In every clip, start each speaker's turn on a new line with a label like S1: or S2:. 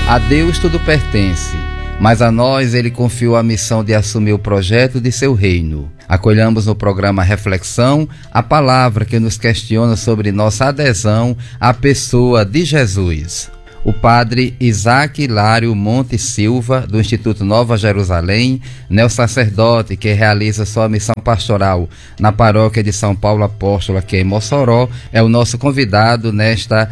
S1: A Deus tudo pertence, mas a nós Ele confiou a missão de assumir o projeto de seu reino. Acolhamos no programa Reflexão a palavra que nos questiona sobre nossa adesão à pessoa de Jesus. O padre Isaac Hilário Monte Silva, do Instituto Nova Jerusalém, neo-sacerdote que realiza sua missão pastoral na paróquia de São Paulo Apóstolo, aqui em Mossoró, é o nosso convidado nesta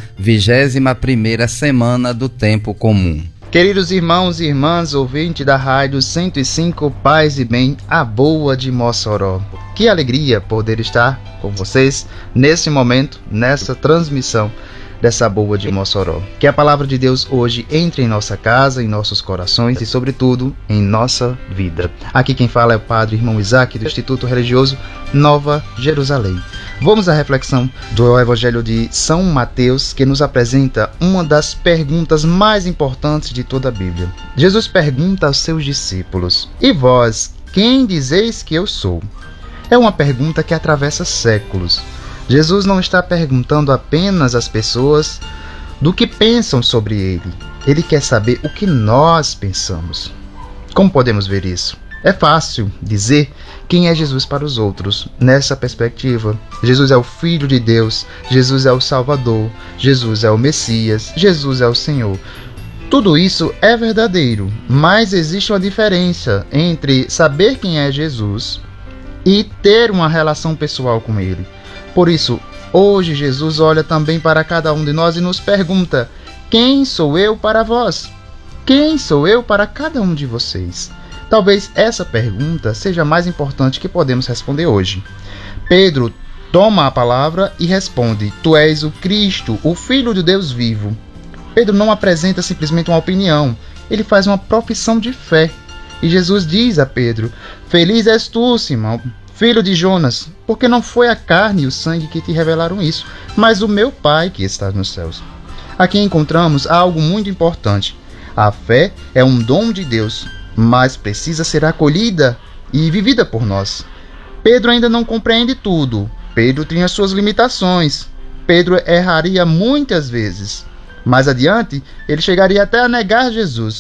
S1: 21ª semana do Tempo Comum.
S2: Queridos irmãos e irmãs, ouvintes da Rádio 105 Paz e Bem, a boa de Mossoró. Que alegria poder estar com vocês nesse momento, nessa transmissão dessa boa de Mossoró. Que a palavra de Deus hoje entre em nossa casa, em nossos corações e, sobretudo, em nossa vida. Aqui quem fala é o Padre Irmão Isaac, do Instituto Religioso Nova Jerusalém. Vamos à reflexão do Evangelho de São Mateus, que nos apresenta uma das perguntas mais importantes de toda a Bíblia. Jesus pergunta aos seus discípulos: "E vós, quem dizeis que eu sou?" É uma pergunta que atravessa séculos. Jesus não está perguntando apenas às pessoas do que pensam sobre ele. Ele quer saber o que nós pensamos. Como podemos ver isso? É fácil dizer quem é Jesus para os outros. Nessa perspectiva, Jesus é o Filho de Deus, Jesus é o Salvador, Jesus é o Messias, Jesus é o Senhor. Tudo isso é verdadeiro, mas existe uma diferença entre saber quem é Jesus e ter uma relação pessoal com ele. Por isso, hoje Jesus olha também para cada um de nós e nos pergunta: quem sou eu para vós? Quem sou eu para cada um de vocês? Talvez essa pergunta seja a mais importante que podemos responder hoje. Pedro toma a palavra e responde: Tu és o Cristo, o Filho de Deus vivo. Pedro não apresenta simplesmente uma opinião, ele faz uma profissão de fé. E Jesus diz a Pedro: Feliz és tu, Simão, filho de Jonas, porque não foi a carne e o sangue que te revelaram isso, mas o meu Pai que está nos céus. Aqui encontramos algo muito importante. A fé é um dom de Deus, mas precisa ser acolhida e vivida por nós. Pedro ainda não compreende tudo. Pedro tinha suas limitações. Pedro erraria muitas vezes. Mais adiante, ele chegaria até a negar Jesus.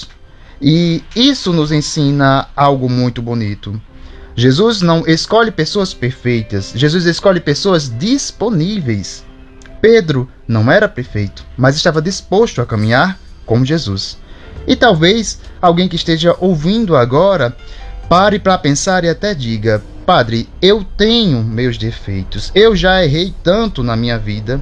S2: E isso nos ensina algo muito bonito. Jesus não escolhe pessoas perfeitas, Jesus escolhe pessoas disponíveis. Pedro não era perfeito, mas estava disposto a caminhar com Jesus. E talvez alguém que esteja ouvindo agora pare para pensar e até diga: Padre, eu tenho meus defeitos, eu já errei tanto na minha vida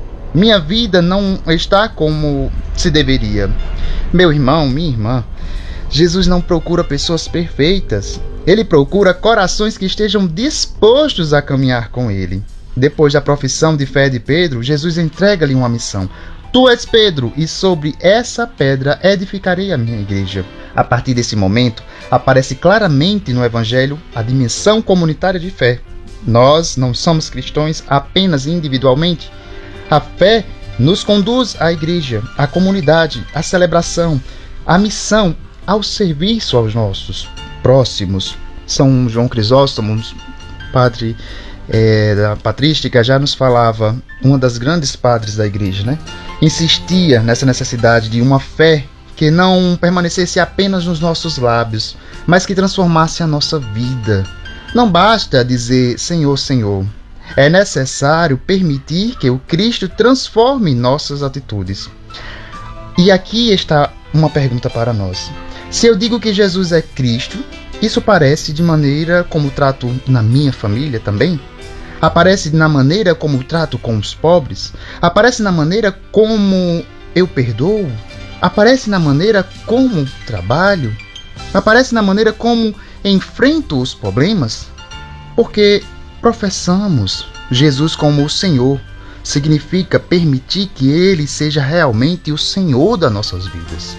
S2: não está como se deveria. Meu irmão, minha irmã, Jesus não procura pessoas perfeitas. Ele procura corações que estejam dispostos a caminhar com ele. Depois da profissão de fé de Pedro, Jesus entrega-lhe uma missão. Tu és Pedro, e sobre essa pedra edificarei a minha igreja. A partir desse momento, aparece claramente no Evangelho a dimensão comunitária de fé. Nós não somos cristãos apenas individualmente. A fé nos conduz à igreja, à comunidade, à celebração, à missão, ao serviço aos nossos próximos. São João Crisóstomo, padre da patrística, já nos falava, uma das grandes padres da igreja, né? Insistia nessa necessidade de uma fé que não permanecesse apenas nos nossos lábios, mas que transformasse a nossa vida. Não basta dizer Senhor, Senhor. É necessário permitir que o Cristo transforme nossas atitudes. E aqui está uma pergunta para nós. Se eu digo que Jesus é Cristo, isso aparece de maneira como trato na minha família também? Aparece na maneira como trato com os pobres? Aparece na maneira como eu perdoo? Aparece na maneira como trabalho? Aparece na maneira como enfrento os problemas? Porque professamos Jesus como o Senhor. Significa permitir que Ele seja realmente o Senhor das nossas vidas.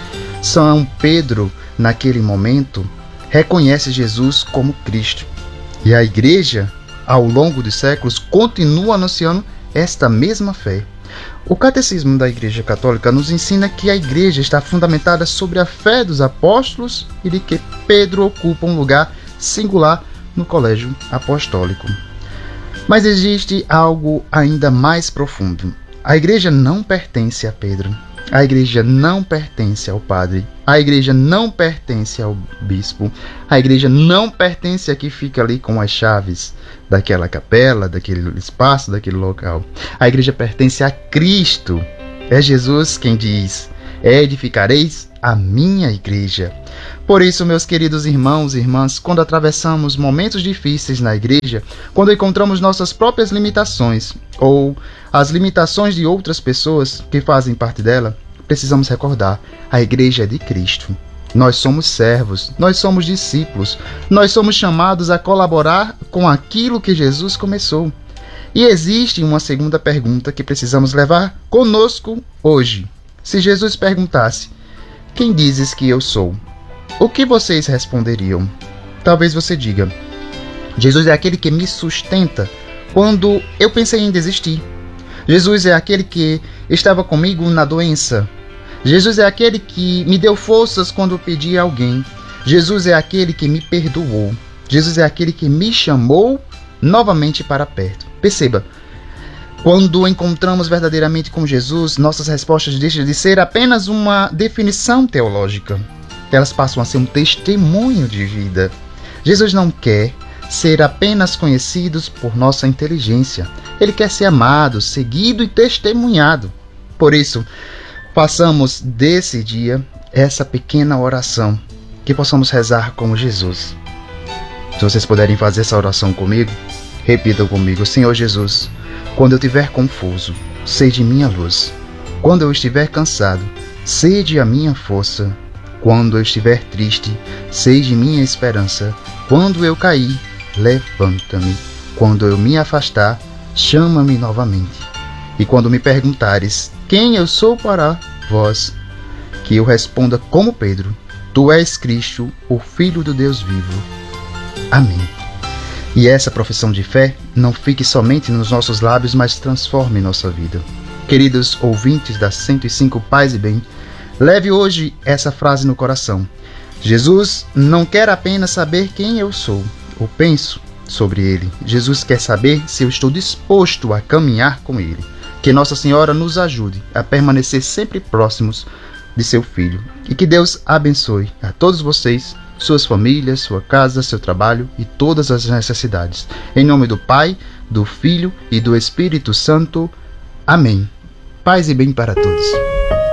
S2: São Pedro, naquele momento, reconhece Jesus como Cristo. E a igreja, ao longo dos séculos, continua anunciando esta mesma fé. O Catecismo da Igreja Católica nos ensina que a igreja está fundamentada sobre a fé dos apóstolos e de que Pedro ocupa um lugar singular no colégio apostólico. Mas existe algo ainda mais profundo. A igreja não pertence a Pedro. A igreja não pertence ao padre, a igreja não pertence ao bispo, a igreja não pertence a quem fica ali com as chaves daquela capela, daquele espaço, daquele local. A igreja pertence a Cristo. É Jesus quem diz: edificareis a minha igreja. Por isso, meus queridos irmãos e irmãs, quando atravessamos momentos difíceis na igreja, quando encontramos nossas próprias limitações ou as limitações de outras pessoas que fazem parte dela, precisamos recordar: a igreja é de Cristo. Nós somos servos, nós somos discípulos, nós somos chamados a colaborar com aquilo que Jesus começou. E existe uma segunda pergunta que precisamos levar conosco hoje. Se Jesus perguntasse: quem dizes que eu sou? O que vocês responderiam? Talvez você diga: Jesus é aquele que me sustenta quando eu pensei em desistir. Jesus é aquele que estava comigo na doença. Jesus é aquele que me deu forças quando eu pedi a alguém. Jesus é aquele que me perdoou. Jesus é aquele que me chamou novamente para perto. Perceba, quando encontramos verdadeiramente com Jesus, nossas respostas deixam de ser apenas uma definição teológica. Elas passam a ser um testemunho de vida. Jesus não quer ser apenas conhecidos por nossa inteligência. Ele quer ser amado, seguido e testemunhado. Por isso, façamos desse dia essa pequena oração, que possamos rezar como Jesus. Se vocês puderem fazer essa oração comigo, repitam comigo: Senhor Jesus, quando eu estiver confuso, sede minha luz. Quando eu estiver cansado, sede a minha força. Quando eu estiver triste, sede minha esperança. Quando eu cair, levanta-me. Quando eu me afastar, chama-me novamente. E quando me perguntares quem eu sou para vós, que eu responda como Pedro: Tu és Cristo, o Filho do Deus vivo. Amém. E essa profissão de fé não fique somente nos nossos lábios, mas transforme nossa vida. Queridos ouvintes da 105 Paz e Bem, leve hoje essa frase no coração: Jesus não quer apenas saber quem eu sou ou penso sobre Ele. Jesus quer saber se eu estou disposto a caminhar com Ele. Que Nossa Senhora nos ajude a permanecer sempre próximos de seu Filho. E que Deus abençoe a todos vocês, suas famílias, sua casa, seu trabalho e todas as necessidades. Em nome do Pai, do Filho e do Espírito Santo. Amém. Paz e bem para todos.